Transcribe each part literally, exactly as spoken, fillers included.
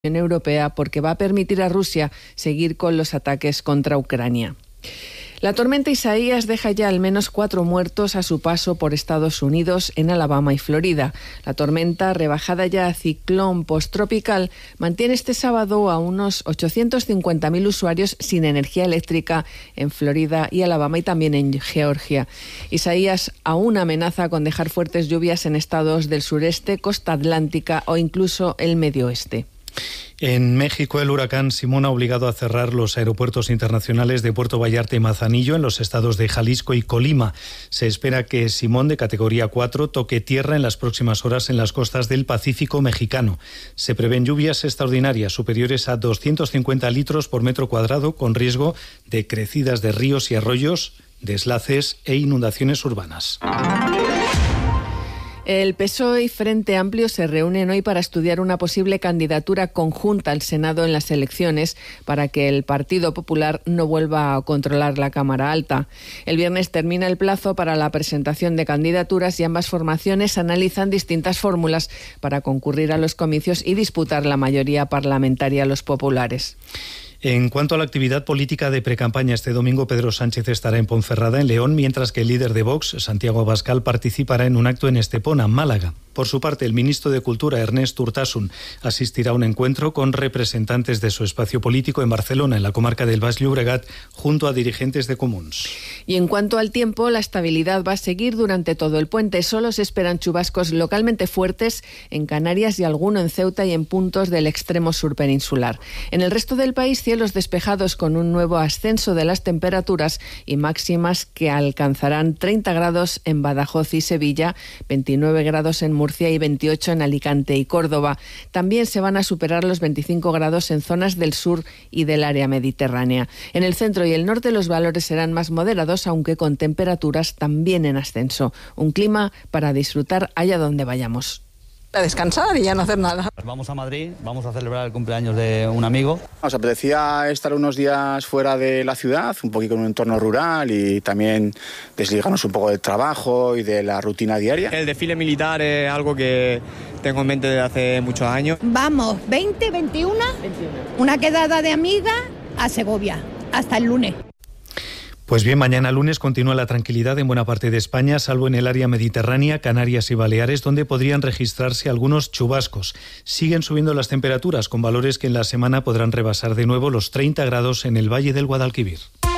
Unión Europea porque va a permitir a Rusia seguir con los ataques contra Ucrania. La tormenta Isaías deja ya al menos cuatro muertos a su paso por Estados Unidos en Alabama y Florida. La tormenta, rebajada ya a ciclón posttropical, mantiene este sábado a unos ochocientos cincuenta mil usuarios sin energía eléctrica en Florida y Alabama y también en Georgia. Isaías aún amenaza con dejar fuertes lluvias en estados del sureste, costa atlántica o incluso el medio oeste. En México, el huracán Simón ha obligado a cerrar los aeropuertos internacionales de Puerto Vallarta y Manzanillo en los estados de Jalisco y Colima. Se espera que Simón, de categoría cuatro, toque tierra en las próximas horas en las costas del Pacífico mexicano. Se prevén lluvias extraordinarias superiores a doscientos cincuenta litros por metro cuadrado, con riesgo de crecidas de ríos y arroyos, deslaces e inundaciones urbanas. El P S O E y Frente Amplio se reúnen hoy para estudiar una posible candidatura conjunta al Senado en las elecciones para que el Partido Popular no vuelva a controlar la Cámara Alta. El viernes termina el plazo para la presentación de candidaturas y ambas formaciones analizan distintas fórmulas para concurrir a los comicios y disputar la mayoría parlamentaria a los populares. En cuanto a la actividad política de precampaña, este domingo Pedro Sánchez estará en Ponferrada, en León, mientras que el líder de Vox, Santiago Abascal, participará en un acto en Estepona, Málaga. Por su parte, el ministro de Cultura, Ernest Urtasun, asistirá a un encuentro con representantes de su espacio político en Barcelona, en la comarca del Baix Llobregat, junto a dirigentes de Comuns. Y en cuanto al tiempo, la estabilidad va a seguir durante todo el puente. Solo se esperan chubascos localmente fuertes en Canarias y alguno en Ceuta y en puntos del extremo sur peninsular. En el resto del país, cielos despejados con un nuevo ascenso de las temperaturas y máximas que alcanzarán treinta grados en Badajoz y Sevilla, veintinueve grados en Murcia y veintiocho en Alicante y Córdoba. También se van a superar los veinticinco grados en zonas del sur y del área mediterránea. En el centro y el norte los valores serán más moderados, aunque con temperaturas también en ascenso. Un clima para disfrutar allá donde vayamos. A descansar y ya no hacer nada. Vamos a Madrid, vamos a celebrar el cumpleaños de un amigo. Nos apetecía estar unos días fuera de la ciudad, un poquito en un entorno rural y también desligarnos un poco del trabajo y de la rutina diaria. El desfile militar es algo que tengo en mente desde hace muchos años. Vamos, veinte, veintiuno, una quedada de amigas a Segovia, hasta el lunes. Pues bien, mañana lunes continúa la tranquilidad en buena parte de España, salvo en el área mediterránea, Canarias y Baleares, donde podrían registrarse algunos chubascos. Siguen subiendo las temperaturas, con valores que en la semana podrán rebasar de nuevo los treinta grados en el Valle del Guadalquivir.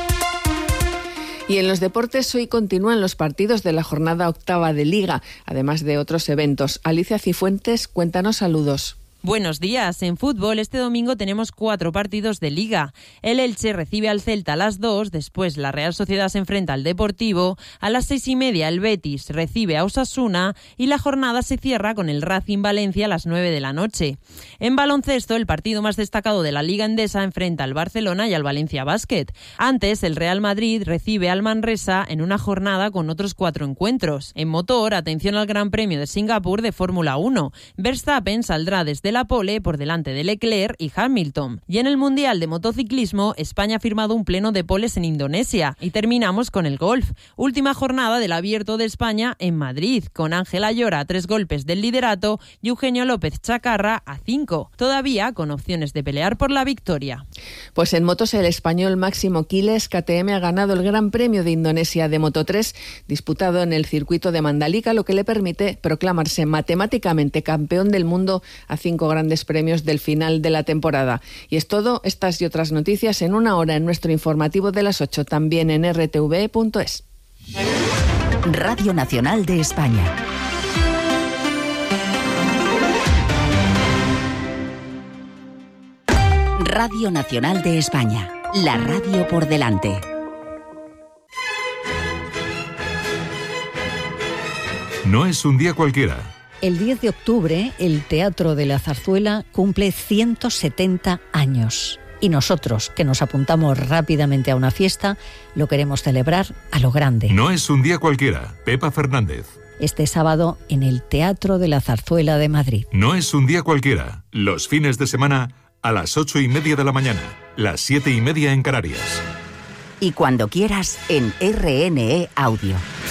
Y en los deportes hoy continúan los partidos de la jornada octava de Liga, además de otros eventos. Alicia Cifuentes, cuéntanos saludos. Buenos días. En fútbol, este domingo tenemos cuatro partidos de Liga. El Elche recibe al Celta a las dos, después la Real Sociedad se enfrenta al Deportivo, a las seis y media el Betis recibe a Osasuna y la jornada se cierra con el Racing Valencia a las nueve de la noche. En baloncesto, el partido más destacado de la Liga Endesa enfrenta al Barcelona y al Valencia Basket. Antes, el Real Madrid recibe al Manresa en una jornada con otros cuatro encuentros. En motor, atención al Gran Premio de Singapur de Fórmula uno. Verstappen saldrá desde la pole por delante de Leclerc y Hamilton. Y en el Mundial de Motociclismo, España ha firmado un pleno de poles en Indonesia. Y terminamos con el golf. Última jornada del Abierto de España en Madrid, con Ángela Llora a tres golpes del liderato y Eugenio López Chacarra a cinco. Todavía con opciones de pelear por la victoria. Pues en motos, el español Máximo Quiles, K T M, ha ganado el Gran Premio de Indonesia de Moto tres, disputado en el circuito de Mandalika, lo que le permite proclamarse matemáticamente campeón del mundo a cinco grandes premios del final de la temporada. Y es todo, estas y otras noticias en una hora en nuestro informativo de las ocho, también en r t v punto es. Radio Nacional de España. Radio Nacional de España, la radio por delante. No es un día cualquiera. El diez de octubre, el Teatro de la Zarzuela cumple ciento setenta años. Y nosotros, que nos apuntamos rápidamente a una fiesta, lo queremos celebrar a lo grande. No es un día cualquiera. Pepa Fernández. Este sábado, en el Teatro de la Zarzuela de Madrid. No es un día cualquiera. Los fines de semana a las ocho y media de la mañana, las siete y media en Canarias. Y cuando quieras, en R N E Audio.